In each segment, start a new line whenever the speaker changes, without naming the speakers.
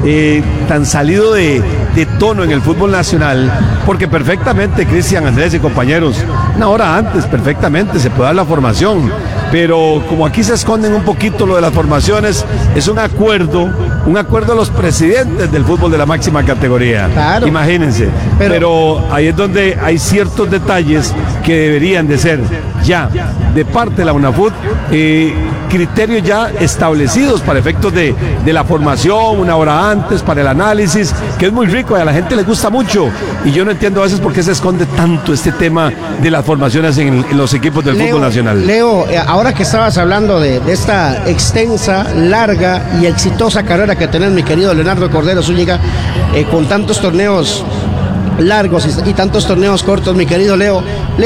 tan salido de tono en el fútbol nacional, porque perfectamente, Cristian, Andrés y compañeros, una hora antes perfectamente se puede dar la formación, pero como aquí se esconden un poquito lo de las formaciones, es un acuerdo de los presidentes del fútbol de la máxima categoría. Claro. Imagínense, pero ahí es donde hay ciertos detalles que deberían de ser ya de parte de la UNAFUT, criterios ya establecidos para efectos de la formación, una hora antes, para el análisis, que es muy rico y a la gente le gusta mucho, y yo no entiendo a veces por qué se esconde tanto este tema de las formaciones en los equipos del fútbol nacional.
Leo, ahora que estabas hablando de esta extensa, larga y exitosa carrera que tenés, mi querido Leonardo Cordero Zúñiga, con tantos torneos largos y tantos torneos cortos, mi querido Leo,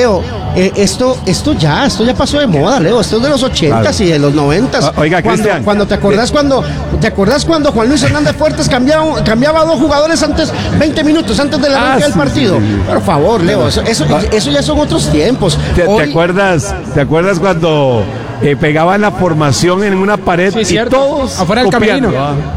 esto ya pasó de moda, Leo. Esto es de los 80s, claro, y de los 90s.
Oiga, Cristian,
¿te acordás cuando Juan Luis Hernández Fuertes cambiaba a dos jugadores 20 minutos antes del arranque del partido? Sí. Por favor, Leo, eso ya son otros tiempos.
¿Te acuerdas cuando pegaban la formación en una pared, sí, y todos
afuera del camerino?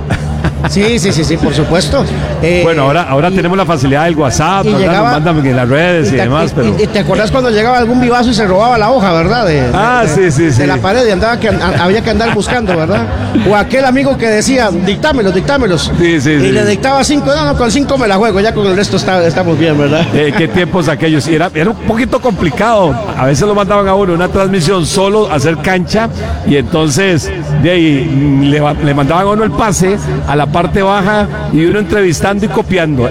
Sí, por supuesto.
Bueno, ahora tenemos la facilidad del WhatsApp, nos mandan en las redes y demás. Pero...
¿Te acordás cuando llegaba algún vivazo y se robaba la hoja, verdad?
Sí.
De la pared y había que andar buscando, ¿verdad? O aquel amigo que decía, dictámelos. Sí. Y le dictaba 5, no, con 5 me la juego, ya con el resto estamos bien, ¿verdad?
Qué tiempos aquellos. Era un poquito complicado. A veces lo mandaban a uno una transmisión solo a hacer cancha, y entonces de ahí le mandaban a uno el pase a la parte baja y uno entrevistando y copiando.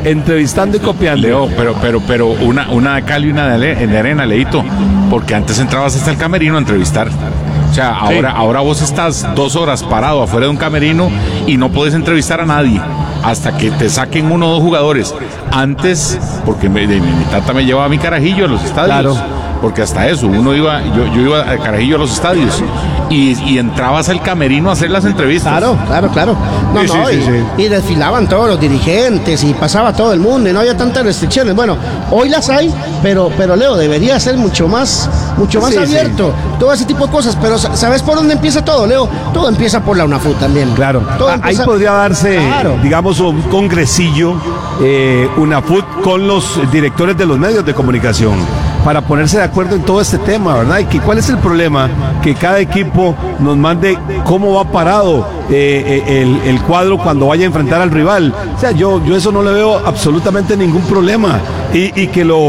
Leo, pero una de cal y una de arena, Leito, porque antes entrabas hasta el camerino a entrevistar. O sea, ahora vos estás 2 horas parado afuera de un camerino y no podés entrevistar a nadie hasta que te saquen 1 o 2 jugadores. Antes, porque mi tata me llevaba a mi carajillo a los estadios. Claro. Porque hasta eso, yo iba a Carajillo a los estadios y entrabas al camerino a hacer las entrevistas.
Claro. Y desfilaban todos los dirigentes y pasaba todo el mundo y no había tantas restricciones. Bueno, hoy las hay, pero Leo, debería ser mucho más abierto. Todo ese tipo de cosas, pero ¿sabes por dónde empieza todo, Leo? Todo empieza por la UNAFUT también.
Claro, ahí podría darse, digamos, un congresillo UNAFUT con los directores de los medios de comunicación, para ponerse de acuerdo en todo este tema, ¿verdad? Y ¿cuál es el problema? Que cada equipo nos mande cómo va parado el cuadro cuando vaya a enfrentar al rival. O sea, yo eso no le veo absolutamente ningún problema. Y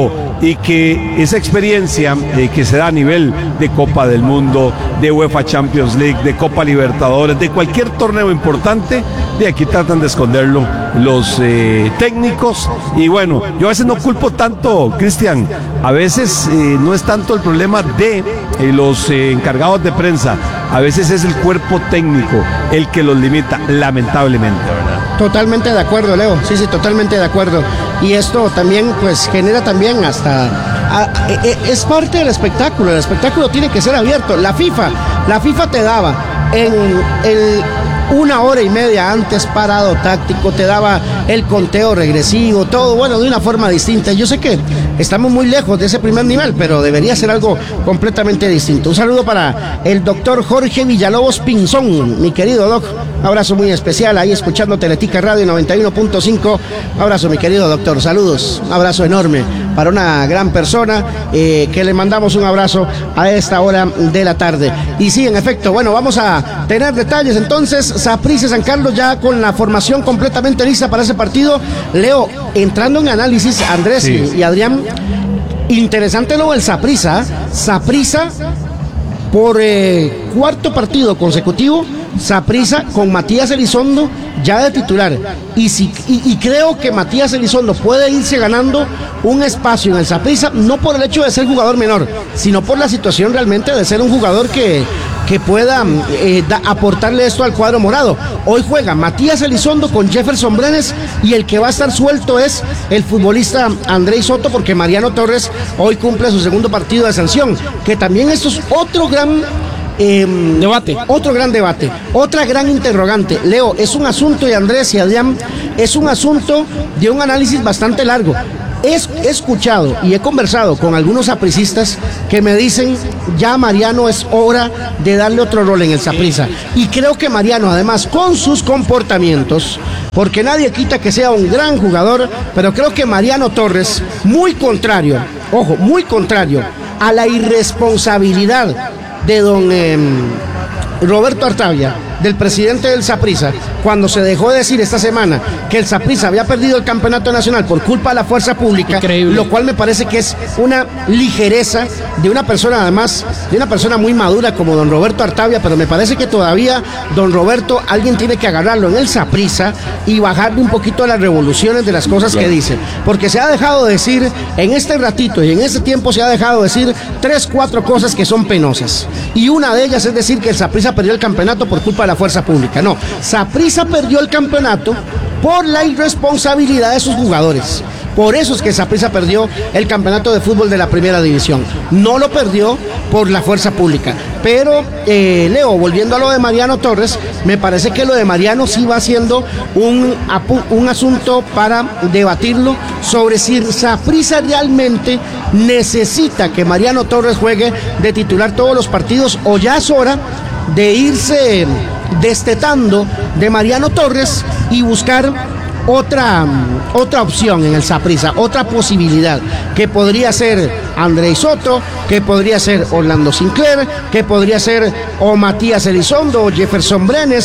que esa experiencia que se da a nivel de Copa del Mundo, de UEFA Champions League, de Copa Libertadores, de cualquier torneo importante, de aquí tratan de esconderlo los técnicos. Y bueno, yo a veces no culpo tanto, Cristian, a veces no es tanto el problema de los encargados de prensa, a veces es el cuerpo técnico el que los limita, lamentablemente, ¿verdad?
Totalmente de acuerdo, Leo, sí, totalmente de acuerdo. Y esto también, pues, genera también es parte del espectáculo. El espectáculo tiene que ser abierto. La FIFA te daba en 1 hora y media antes parado táctico, te daba el conteo regresivo, todo, bueno, de una forma distinta. Yo sé que estamos muy lejos de ese primer nivel, pero debería ser algo completamente distinto. Un saludo para el doctor Jorge Villalobos Pinzón, mi querido doc. Abrazo muy especial ahí escuchando Teletica Radio 91.5. Abrazo, mi querido doctor. Saludos. Un abrazo enorme para una gran persona que le mandamos un abrazo a esta hora de la tarde. Y sí, en efecto, bueno, vamos a tener detalles. Entonces, Saprissa San Carlos ya con la formación completamente lista para ese partido. Leo, entrando en análisis, Andrés y Adrián, interesante lo del Saprissa. Saprissa por 4º partido consecutivo, Saprissa con Matías Elizondo ya de titular, y creo que Matías Elizondo puede irse ganando un espacio en el Saprissa, no por el hecho de ser jugador menor, sino por la situación realmente de ser un jugador que pueda aportarle esto al cuadro morado. Hoy juega Matías Elizondo con Jefferson Brenes, y el que va a estar suelto es el futbolista Andrés Soto, porque Mariano Torres hoy cumple su 2º partido de sanción, que también esto es otro gran debate, otra gran interrogante. Leo, es un asunto, y Andrés y Adrián, es un asunto de un análisis bastante largo. He escuchado y he conversado con algunos sapricistas que me dicen, ya Mariano es hora de darle otro rol en el Saprissa. Y creo que Mariano, además, con sus comportamientos, porque nadie quita que sea un gran jugador, pero creo que Mariano Torres, muy contrario, ojo, muy contrario a la irresponsabilidad de don Roberto Artavia, del presidente del Saprissa, cuando se dejó de decir esta semana que el Saprissa había perdido el campeonato nacional por culpa de la fuerza pública. Increíble. Lo cual me parece que es una ligereza de una persona, además, de una persona muy madura como don Roberto Artavia, pero me parece que todavía don Roberto, alguien tiene que agarrarlo en el Saprissa y bajarle un poquito a las revoluciones de las cosas que dice, porque se ha dejado de decir en este ratito y en este tiempo se ha dejado de decir 3, 4 cosas que son penosas, y una de ellas es decir que el Saprissa perdió el campeonato por culpa de la fuerza pública. No, Saprissa perdió el campeonato por la irresponsabilidad de sus jugadores. Por eso es que Saprissa perdió el campeonato de fútbol de la primera división. No lo perdió por la fuerza pública. Pero, Leo, volviendo a lo de Mariano Torres, me parece que lo de Mariano sí va siendo un asunto para debatirlo sobre si Saprissa realmente necesita que Mariano Torres juegue de titular todos los partidos, o ya es hora de irse destetando de Mariano Torres y buscar otra opción en el Saprissa, otra posibilidad, que podría ser Andrei Soto, que podría ser Orlando Sinclair, que podría ser o Matías Elizondo, o Jefferson Brenes,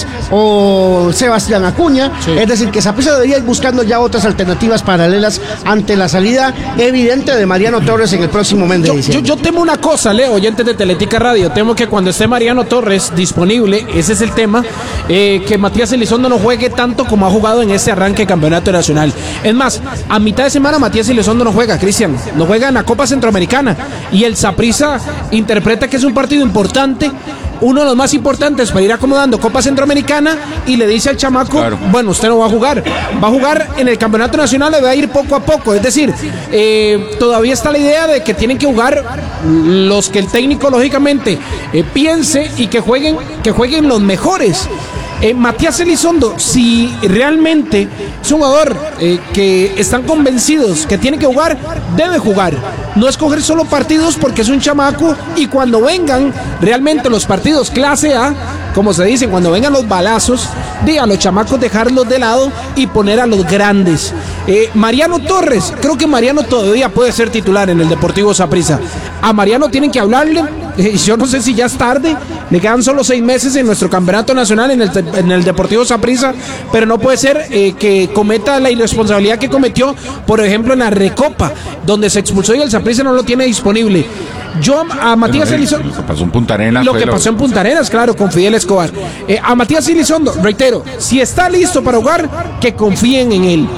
o Sebastián Acuña. Sí. Es decir, que Saprissa debería ir buscando ya otras alternativas paralelas ante la salida evidente de Mariano Torres en el próximo mes de diciembre.
Yo temo una cosa, Leo, oyentes de Teletica Radio, temo que cuando esté Mariano Torres disponible, ese es el tema, que Matías Elizondo no juegue tanto como ha jugado en ese arranque de campeonato nacional. Es más, a mitad de semana Matías Elizondo no juega, Cristian, no juega en la Copa Centroamericana, y el Saprissa interpreta que es un partido importante, uno de los más importantes para ir acomodando Copa Centroamericana, y le dice al chamaco, claro, bueno, usted no va a jugar en el campeonato nacional, le va a ir poco a poco. Es decir, todavía está la idea de que tienen que jugar los que el técnico lógicamente piense, y que jueguen los mejores. Matías Elizondo, si realmente es un jugador que están convencidos que tiene que jugar, debe jugar. No escoger solo partidos porque es un chamaco, y cuando vengan realmente los partidos clase A, como se dicen, cuando vengan los balazos, a los chamacos dejarlos de lado y poner a los grandes. Mariano Torres, creo que Mariano todavía puede ser titular en el Deportivo Saprissa. A Mariano tienen que hablarle, yo no sé si ya es tarde, le quedan solo 6 meses en nuestro campeonato nacional en el Deportivo Saprissa, pero no puede ser que cometa la irresponsabilidad que cometió, por ejemplo, en la Recopa, donde se expulsó y el Saprissa no lo tiene disponible. Yo a Matías Elizondo,
lo que pasó en Punta Arenas,
pasó en Punta Arenas, claro, con Fidel Escobar. A Matías Elizondo, reitero, si está listo para jugar, que confíen en él.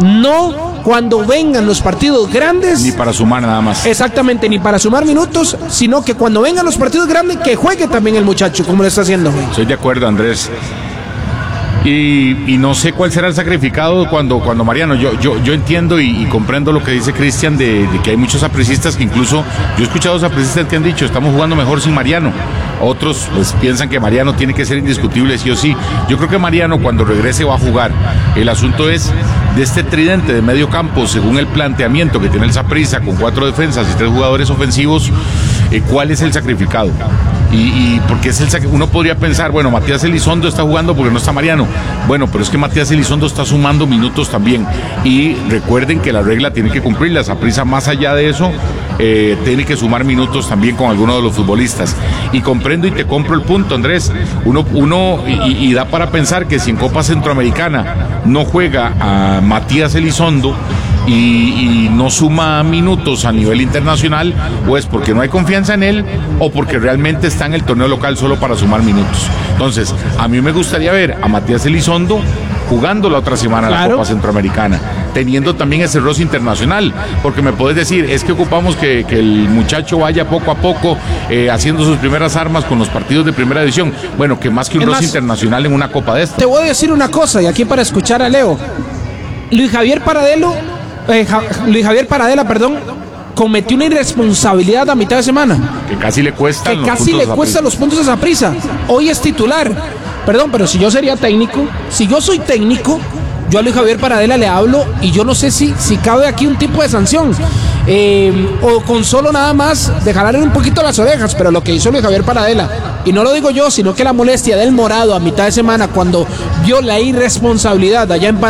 No cuando vengan los partidos grandes,
ni para sumar nada más.
Exactamente, ni para sumar minutos, sino que cuando vengan los partidos grandes, que juegue también el muchacho, como lo está haciendo hoy.
Estoy de acuerdo, Andrés. Y no sé cuál será el sacrificado cuando Mariano, yo entiendo y comprendo lo que dice Cristian de que hay muchos sapricistas que incluso, yo he escuchado sapricistas que han dicho, estamos jugando mejor sin Mariano. Otros pues piensan que Mariano tiene que ser indiscutible sí o sí. Yo creo que Mariano cuando regrese va a jugar. El asunto es de este tridente de medio campo, según el planteamiento que tiene el Saprissa, con 4 defensas y 3 jugadores ofensivos, ¿cuál es el sacrificado? Y porque es uno podría pensar, bueno, Matías Elizondo está jugando porque no está Mariano. Bueno, pero es que Matías Elizondo está sumando minutos también. Y recuerden que la regla tiene que cumplirla. Saprissa, más allá de eso, tiene que sumar minutos también con algunos de los futbolistas. Y comprendo y te compro el punto, Andrés. Y da para pensar que si en Copa Centroamericana no juega a Matías Elizondo y no suma minutos a nivel internacional, o es porque no hay confianza en él, o porque realmente está en el torneo local solo para sumar minutos. Entonces, a mí me gustaría ver a Matías Elizondo jugando la otra semana, claro, la Copa Centroamericana, teniendo también ese roce internacional, porque me puedes decir, es que ocupamos que el muchacho vaya poco a poco haciendo sus primeras armas con los partidos de primera división. Bueno, que más que un roce internacional en una Copa de esta.
Te voy a decir una cosa, y aquí para escuchar a Leo, Luis Javier Paradela, cometió una irresponsabilidad a mitad de semana.
Que casi le cuesta
los puntos a Saprissa. Hoy es titular. Perdón, pero si yo soy técnico, yo a Luis Javier Paradela le hablo y yo no sé si cabe aquí un tipo de sanción. O con solo nada más de jalarle un poquito las orejas, pero lo que hizo Luis Javier Paradela, y no lo digo yo, sino que la molestia del Morado a mitad de semana cuando vio la irresponsabilidad allá en Panamá